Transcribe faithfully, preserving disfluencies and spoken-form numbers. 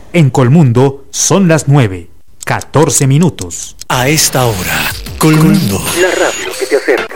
En Colmundo son las nueve, catorce minutos. A esta hora, Colmundo. La radio que te acerca.